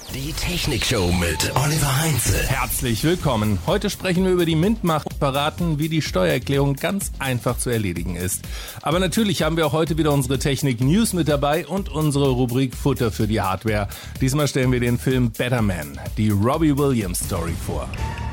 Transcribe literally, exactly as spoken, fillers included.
Die Technikshow mit Oliver Heinze. Herzlich willkommen. Heute sprechen wir über die Mint-Macht und verraten, wie die Steuererklärung ganz einfach zu erledigen ist. Aber natürlich haben wir auch heute wieder unsere Technik-News mit dabei und unsere Rubrik Futter für die Hardware. Diesmal stellen wir den Film Better Man, die Robbie Williams Story vor.